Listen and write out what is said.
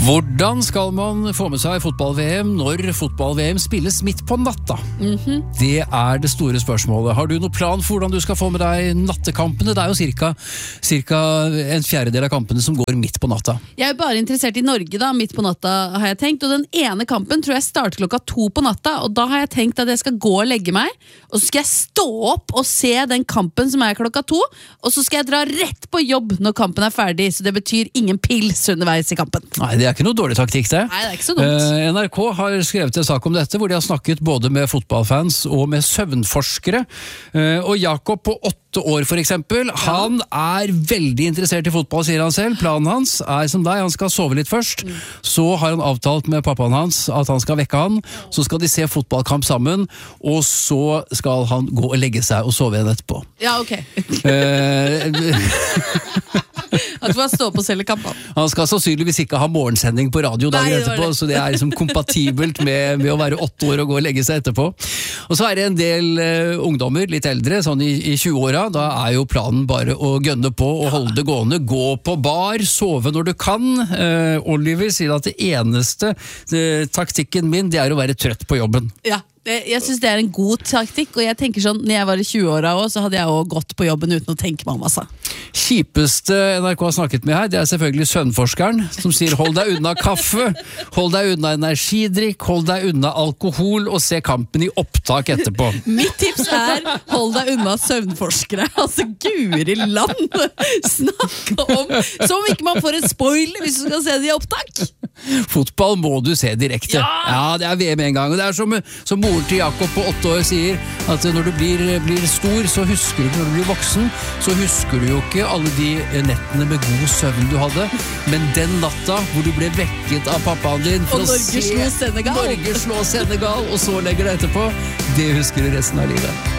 Hvordan skal man få med seg fotball-VM når fotball-VM spilles midt på natta? Det det store spørsmålet. Har du noen plan for hvordan du skal få med deg nattekampene? Det jo cirka en fjerdedel av kampene som går midt på natta. Jeg bare interessert i Norge da, midt på natta har jeg tenkt, og den ene kampen tror jeg starter 2 på natta, og da har jeg tenkt at jeg skal gå og legge meg, og så skal jeg stå opp og se den kampen som 2, og så skal jeg dra rett på jobb når kampen ferdig, så det betyr ingen pils underveis i kampen. Nei, det ikke noe dårlig taktikk det. Nei, det ikke så dumt. NRK har skrevet en sak om dette, hvor de har snakket både med fotballfans og med søvnforskere. Og Jakob på 8 år for eksempel, han veldig interessert i fotball, sier han selv. Planen hans som deg, han skal sove litt først. Så har han avtalt med pappaen hans at han skal vekke han, så skal de se fotballkamp sammen, og så skal han gå og legge seg og sove igjen etterpå. Ja, ok. At du stå på å selge kampen. Han skal sannsynligvis ikke ha morgensending på radio dagen etterpå, så det liksom kompatibelt med å være 8 år og gå og legge seg etterpå. Og så det en del ungdommer, litt eldre, sånn i 20-åra, da jo planen bare å gønne på og holde det gående, gå på bar, sove når du kan. Oliver sier at det eneste taktikken min, det å være trøtt på jobben. Ja. Jeg synes det en god taktikk, og jeg tenker sånn, når jeg var i 20-åra også, så hadde jeg også gått på jobben uten å tenke meg om, altså. Kjipeste NRK har snakket med her, det selvfølgelig søvnforskeren, som sier hold deg unna kaffe, hold deg unna energidrikk, hold deg unna alkohol, og se kampen i opptak etterpå. Mitt tips hold deg unna søvnforskere. Altså, Guri land! Snakke om, som ikke man får en spoiler hvis du skal se det i opptak. Fotball må du se direkte. Ja, det VM en gang, og det som moren til Jakob på 8 år sier, at når du blir stor, så husker du, når du blir voksen, så husker du jo ikke alle de nettene med god søvn du hadde, men den natta hvor du ble vekket av pappaen din for og Norge slå Senegal. Norge slå Senegal, og så legger det etterpå, det husker du resten av livet.